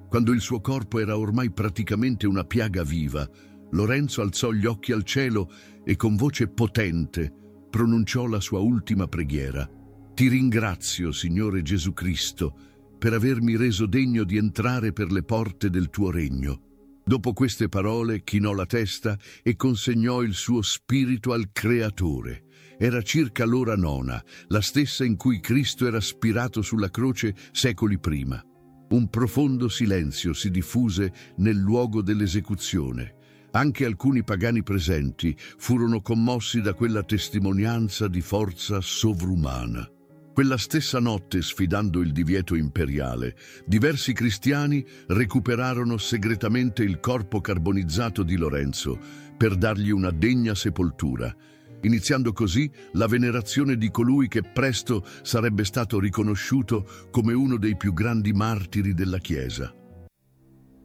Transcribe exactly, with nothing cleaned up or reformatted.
Quando il suo corpo era ormai praticamente una piaga viva, Lorenzo alzò gli occhi al cielo e con voce potente pronunciò la sua ultima preghiera. Ti ringrazio, Signore Gesù Cristo, per avermi reso degno di entrare per le porte del tuo regno. Dopo queste parole chinò la testa e consegnò il suo spirito al Creatore. Era circa l'ora nona, la stessa in cui Cristo era spirato sulla croce secoli prima. Un profondo silenzio si diffuse nel luogo dell'esecuzione. Anche alcuni pagani presenti furono commossi da quella testimonianza di forza sovrumana. Quella stessa notte, sfidando il divieto imperiale, diversi cristiani recuperarono segretamente il corpo carbonizzato di Lorenzo per dargli una degna sepoltura, iniziando così la venerazione di colui che presto sarebbe stato riconosciuto come uno dei più grandi martiri della Chiesa.